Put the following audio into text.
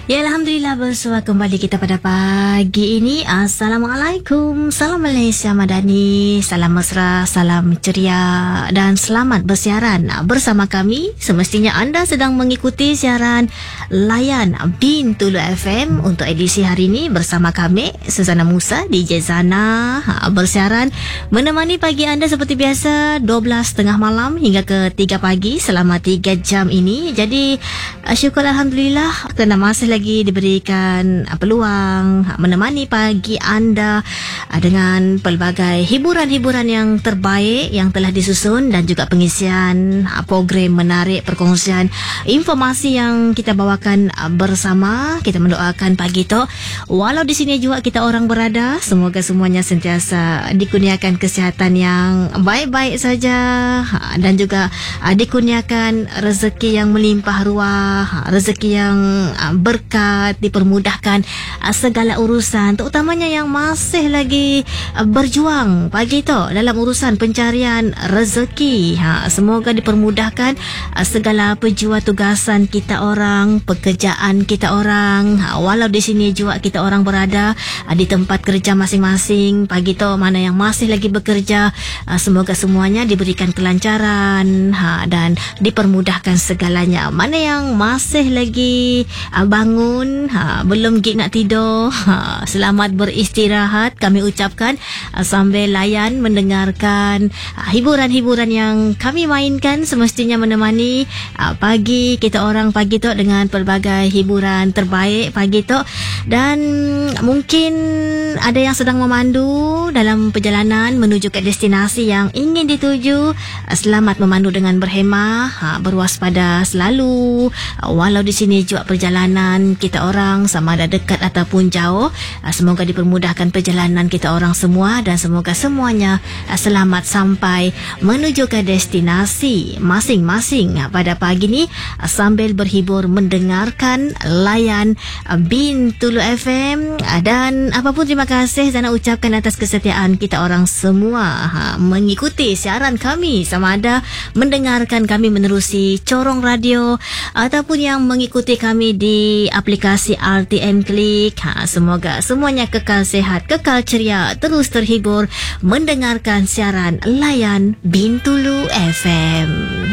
Ya, Alhamdulillah bersua kembali kita pada pagi ini. Assalamualaikum, salam Malaysia Madani, salam mesra, salam ceria dan selamat bersiaran bersama kami. Semestinya anda sedang mengikuti siaran Layan Bintulu FM untuk edisi hari ini bersama kami, Suzana Musa, DJ Zana, bersiaran menemani pagi anda seperti biasa 12.30 malam hingga ke 3 pagi selama 3 jam ini. Jadi syukur Alhamdulillah kerana masih lagi diberikan peluang menemani pagi anda dengan pelbagai hiburan-hiburan yang terbaik yang telah disusun dan juga pengisian program menarik, perkongsian informasi yang kita bawakan bersama. Kita mendoakan pagi tu walau di sini juga kita orang berada, semoga semuanya sentiasa dikurniakan kesihatan yang baik-baik saja dan juga dikurniakan rezeki yang melimpah ruah, rezeki yang berkat, dipermudahkan segala urusan, terutamanya yang masih lagi berjuang pagi tu dalam urusan pencarian rezeki. Semoga dipermudahkan segala pejuang tugasan kita orang, pekerjaan kita orang, walau di sini juga kita orang berada di tempat kerja masing-masing. Pagi tu mana yang masih lagi bekerja, semoga semuanya diberikan kelancaran dan dipermudahkan segalanya. Mana yang masih lagi bangun, belum gig nak tidur, selamat beristirahat kami ucapkan sambil layan mendengarkan hiburan-hiburan yang kami mainkan, semestinya menemani pagi kita orang pagi tu dengan pelbagai hiburan terbaik pagi tu. Dan mungkin ada yang sedang memandu dalam perjalanan menuju ke destinasi yang ingin dituju, selamat memandu dengan berhemah, berwaspada selalu walau di sini juga perjalanan kita orang sama ada dekat ataupun jauh. Semoga dipermudahkan perjalanan kita orang semua dan semoga semuanya selamat sampai menuju ke destinasi masing-masing pada pagi ni sambil berhibur mendengarkan Layan Bintulu FM. Dan apapun terima kasih Zana ucapkan atas kesetiaan kita orang semua mengikuti siaran kami, sama ada mendengarkan kami menerusi corong radio ataupun yang mengikuti kami di aplikasi RTM Klik. Semoga semuanya kekal sehat, kekal ceria, terus terhibur mendengarkan siaran Layan Bintulu FM.